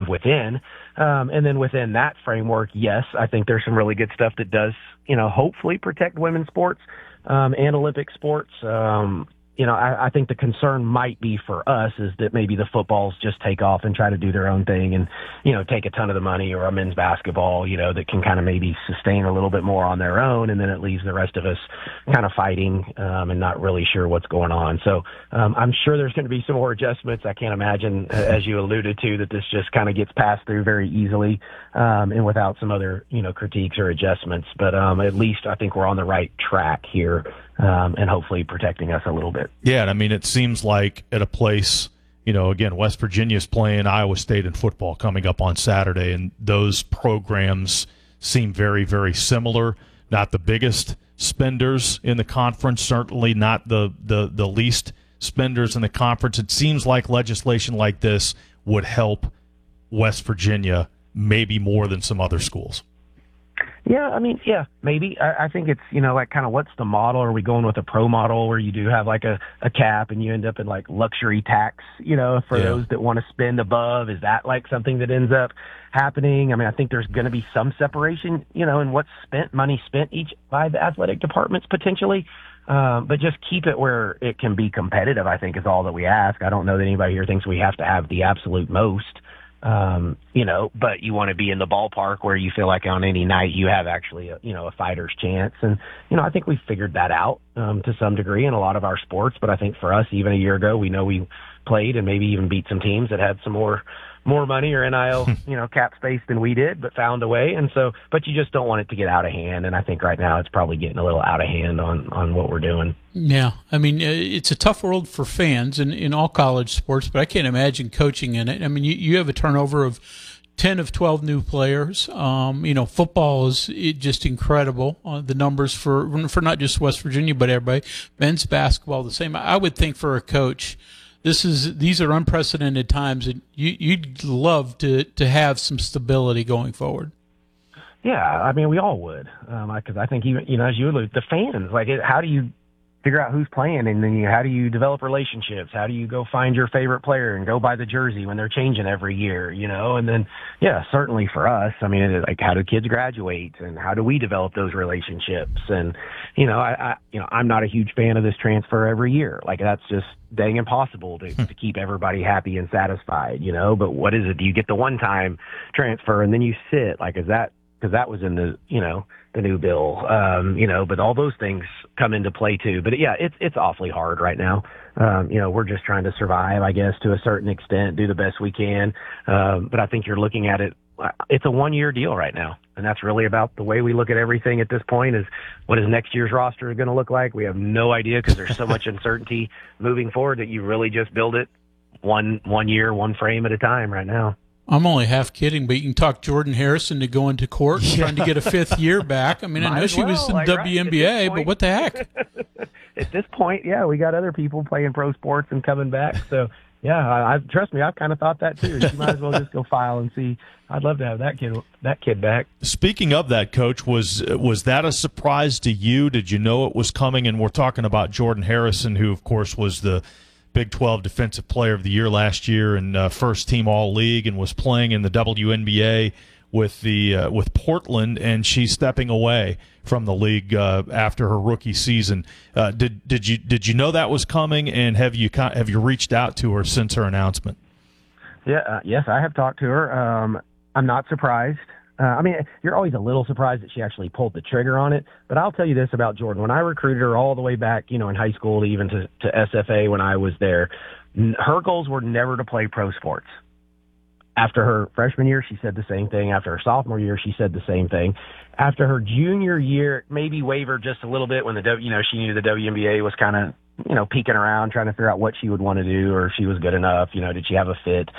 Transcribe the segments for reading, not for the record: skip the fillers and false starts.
within. And then within that framework, yes, I think there's some really good stuff that does, hopefully protect women's sports and Olympic sports. I think the concern might be for us is that maybe the footballs just take off and try to do their own thing and, take a ton of the money, or a men's basketball, that can kind of maybe sustain a little bit more on their own. And then it leaves the rest of us kind of fighting and not really sure what's going on. So I'm sure there's going to be some more adjustments. I can't imagine, as you alluded to, that this just kind of gets passed through very easily and without some other, critiques or adjustments. But at least I think we're on the right track here. And hopefully protecting us a little bit. Yeah, and I mean, it seems like at a place, again, West Virginia's playing Iowa State in football coming up on Saturday, and those programs seem very, very similar. Not the biggest spenders in the conference, certainly not the least spenders in the conference. It seems like legislation like this would help West Virginia maybe more than some other schools. Yeah, maybe. I think it's, like kind of what's the model? Are we going with a pro model where you do have like a cap and you end up in like luxury tax, for those that want to spend above? Is that like something that ends up happening? I think there's going to be some separation, in what's money spent each by the athletic departments potentially. But just keep it where it can be competitive, I think, is all that we ask. I don't know that anybody here thinks we have to have the absolute most. But you want to be in the ballpark where you feel like on any night you have actually a fighter's chance. And, I think we figured that out, to some degree in a lot of our sports. But I think for us, even a year ago, we know we played and maybe even beat some teams that had some more money or NIL, cap space than we did, but found a way. And so, but you just don't want it to get out of hand. And I think right now it's probably getting a little out of hand on what we're doing. Yeah. It's a tough world for fans in all college sports, but I can't imagine coaching in it. You have a turnover of 10 of 12 new players. Football is just incredible. The numbers for not just West Virginia, but everybody. Men's basketball, the same. I would think for a coach, these are unprecedented times, and you'd love to have some stability going forward. Yeah, we all would, because I think even as you allude, the fans, how do you figure out who's playing, and then how do you develop relationships? How do you go find your favorite player and go buy the jersey when they're changing every year? And then certainly for us, how do kids graduate, and how do we develop those relationships? And I'm not a huge fan of this transfer every year. That's just dang impossible to keep everybody happy and satisfied. But what is it? Do you get the one-time transfer and then you sit? Is that because that was in the new bill? But all those things come into play too. But yeah, it's awfully hard right now. We're just trying to survive, I guess, to a certain extent, do the best we can. But I think you're looking at it. It's a 1-year deal right now. And that's really about the way we look at everything at this point is what is next year's roster going to look like? We have no idea because there's so much uncertainty moving forward that you really just build it one year, one frame at a time right now. I'm only half kidding, but you can talk Jordan Harrison to go into court trying to get a 5th year back. I know she was in WNBA, but what the heck? At this point, yeah, we got other people playing pro sports and coming back. So, yeah, trust me, I've kind of thought that too. You might as well just go file and see. I'd love to have that kid back. Speaking of that, Coach, was that a surprise to you? Did you know it was coming? And we're talking about Jordan Harrison, who, of course, was the Big 12 Defensive Player of the Year last year and first-team All-League, and was playing in the WNBA with Portland, and she's stepping away from the league after her rookie season. Did you know that was coming, and have you reached out to her since her announcement? Yeah, yes, I have talked to her. I'm not surprised. You're always a little surprised that she actually pulled the trigger on it. But I'll tell you this about Jordan. When I recruited her all the way back, in high school, even to SFA when I was there, her goals were never to play pro sports. After her freshman year, she said the same thing. After her sophomore year, she said the same thing. After her junior year, maybe wavered just a little bit when she knew the WNBA was kind of, peeking around, trying to figure out what she would want to do, or if she was good enough, did she have a fit?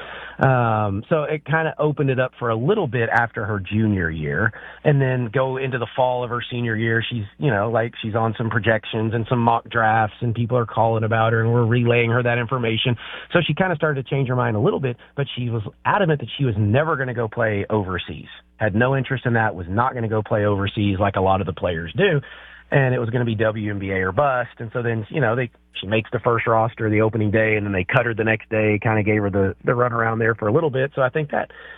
So it kind of opened it up for a little bit after her junior year, and then go into the fall of her senior year. She's, she's on some projections and some mock drafts, and people are calling about her, and we're relaying her that information. So she kind of started to change her mind a little bit, but she was adamant that she was never going to go play overseas. Had no interest in that, was not going to go play overseas like a lot of the players do. And it was going to be WNBA or bust. And so then, she makes the first roster the opening day, and then they cut her the next day, kind of gave her the runaround there for a little bit. So I think that